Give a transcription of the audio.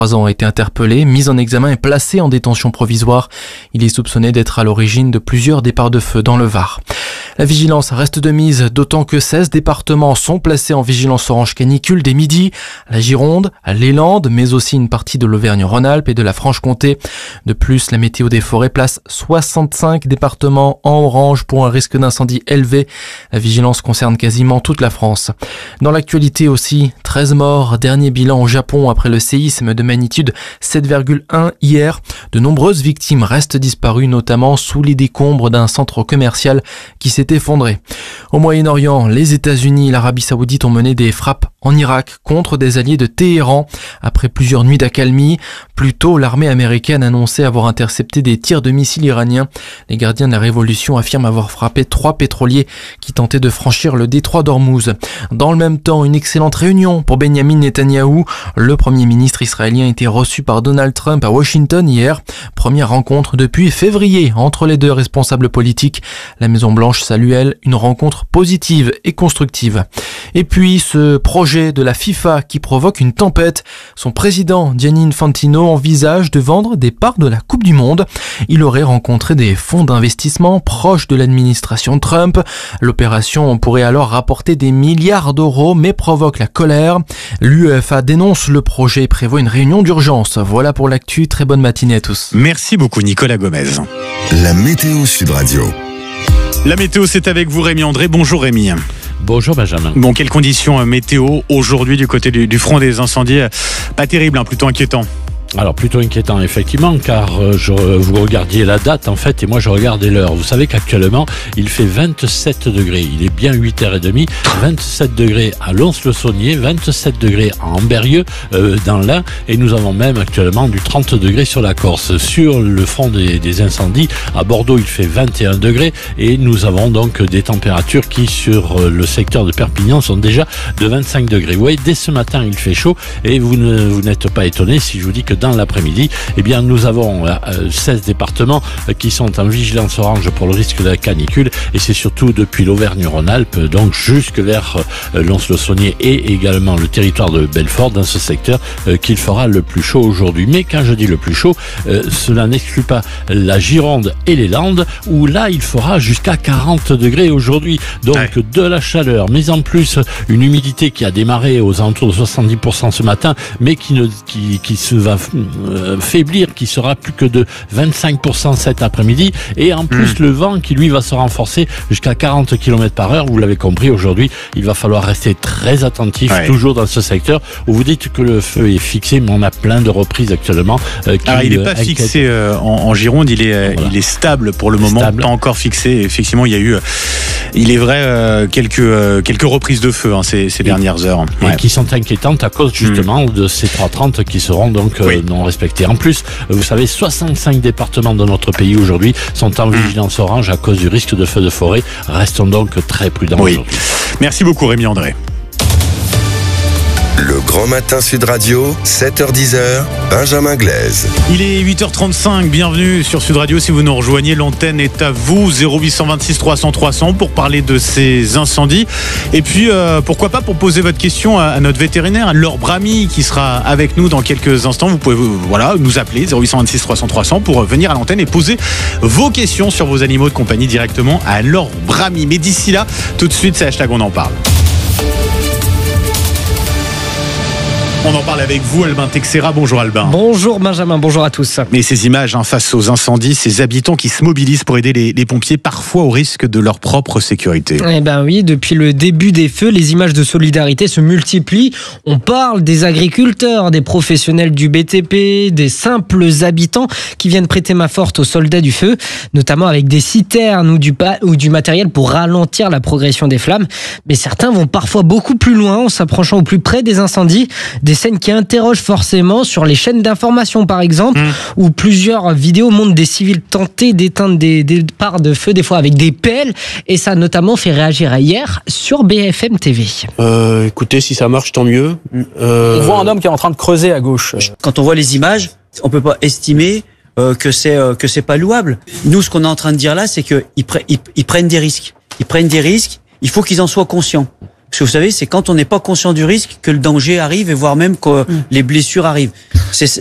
ans a été interpellé, mis en examen et placé en détention provisoire. Il est soupçonné d'être à l'origine de plusieurs départs de feu dans le Var. La vigilance reste de mise, d'autant que 16 départements sont placés en vigilance orange canicule dès midi. La Gironde, les Landes, mais aussi une partie de l'Auvergne-Rhône-Alpes et de la Franche-Comté. De plus, la météo des forêts place 65 départements en orange pour un risque d'incendie élevé. La vigilance concerne quasiment toute la France. Dans l'actualité aussi, 13 morts, dernier bilan au Japon après le séisme de magnitude 7,1 hier. De nombreuses victimes restent disparues, notamment sous les décombres d'un centre commercial qui s'est effondré. Au Moyen-Orient, les États-Unis et l'Arabie Saoudite ont mené des frappes en Irak contre des alliés de Téhéran. Après plusieurs nuits d'accalmie, plus tôt, l'armée américaine annonçait avoir intercepté des tirs de missiles iraniens. Les gardiens de la révolution affirment avoir frappé 3 pétroliers qui tentaient de franchir le détroit d'Ormuz. Dans le même temps, une excellente réunion pour Benyamin Netanyahou. Le premier ministre israélien a été reçu par Donald Trump à Washington hier. Première rencontre depuis février entre les deux responsables politiques. La Maison-Blanche salue, elle, une rencontre positive et constructive. Et puis, ce projet de la FIFA qui provoque une tempête. Son président, Gianni Infantino, envisage de vendre des parts de la Coupe du Monde. Il aurait rencontré des fonds d'investissement proches de l'administration Trump. L'opération pourrait alors rapporter des milliards d'euros, mais provoque la colère. L'UEFA dénonce le projet et prévoit une réunion d'urgence. Voilà pour l'actu. Très bonne matinée à tous. Merci beaucoup, Nicolas Gomez. La météo Sud Radio. La météo, c'est avec vous, Rémi André. Bonjour, Rémi. Bonjour Benjamin. Bon, quelles conditions météo aujourd'hui du côté du front des incendies? Pas terrible, plutôt inquiétant. Alors plutôt inquiétant effectivement, car vous regardiez la date en fait et moi je regardais l'heure. Vous savez qu'actuellement il fait 27 degrés, il est bien 8h30, 27 degrés à Lons-le-Saunier, 27 degrés à Ambérieu dans l'Ain, et nous avons même actuellement du 30 degrés sur la Corse. Sur le front des incendies, à Bordeaux il fait 21 degrés et nous avons donc des températures qui sur le secteur de Perpignan sont déjà de 25 degrés. Vous voyez, dès ce matin il fait chaud et vous n'êtes pas étonnés si je vous dis que dans l'après-midi, eh bien, nous avons 16 départements qui sont en vigilance orange pour le risque de la canicule, et c'est surtout depuis l'Auvergne-Rhône-Alpes, donc jusque vers Lons-le-Saunier et également le territoire de Belfort, dans ce secteur, qu'il fera le plus chaud aujourd'hui. Mais quand je dis le plus chaud, cela n'exclut pas la Gironde et les Landes, où là, il fera jusqu'à 40 degrés aujourd'hui. Donc, de la chaleur, mais en plus, une humidité qui a démarré aux alentours de 70% ce matin, mais qui se va faiblir, qui sera plus que de 25% cet après-midi, et en plus le vent qui lui va se renforcer jusqu'à 40 km/h. Vous l'avez compris, aujourd'hui il va falloir rester très attentif, toujours dans ce secteur où vous dites que le feu est fixé, mais on a plein de reprises actuellement alors il n'est pas fixé en Gironde, il est stable pour le moment, pas encore fixé. Effectivement, il y a eu, il est vrai, quelques reprises de feu ces dernières heures, et qui sont inquiétantes à cause justement de ces 330 qui seront donc non respectés. En plus, vous savez, 65 départements de notre pays aujourd'hui sont en vigilance orange à cause du risque de feu de forêt. Restons donc très prudents aujourd'hui. Merci beaucoup, Rémi André. Le Grand Matin Sud Radio, 7h-10h, Benjamin Glaise. Il est 8h35, bienvenue sur Sud Radio. Si vous nous rejoignez, l'antenne est à vous, 0826 300 300 pour parler de ces incendies. Et puis, pourquoi pas pour poser votre question à notre vétérinaire, Laure Bramy, qui sera avec nous dans quelques instants. Vous pouvez nous appeler, 0826 300 300 pour venir à l'antenne et poser vos questions sur vos animaux de compagnie directement à Laure Bramy. Mais d'ici là, tout de suite, c'est hashtag on en parle. On en parle avec vous, Albin Texera. Bonjour Albin. Bonjour Benjamin, bonjour à tous. Mais ces images face aux incendies, ces habitants qui se mobilisent pour aider les pompiers, parfois au risque de leur propre sécurité. Eh ben oui, depuis le début des feux, les images de solidarité se multiplient. On parle des agriculteurs, des professionnels du BTP, des simples habitants qui viennent prêter main forte aux soldats du feu, notamment avec des citernes ou du matériel pour ralentir la progression des flammes. Mais certains vont parfois beaucoup plus loin en s'approchant au plus près des incendies. Des scènes qui interrogent forcément sur les chaînes d'information par exemple, où plusieurs vidéos montrent des civils tenter d'éteindre des parts de feu, des fois avec des pelles, et ça a notamment fait réagir hier sur BFM TV. Écoutez, si ça marche, tant mieux. On voit un homme qui est en train de creuser à gauche. Quand on voit les images, on peut pas estimer que c'est pas louable. Nous, ce qu'on est en train de dire là, c'est qu'ils prennent des risques. Ils prennent des risques, il faut qu'ils en soient conscients. Parce que vous savez, c'est quand on n'est pas conscient du risque que le danger arrive et voire même que les blessures arrivent.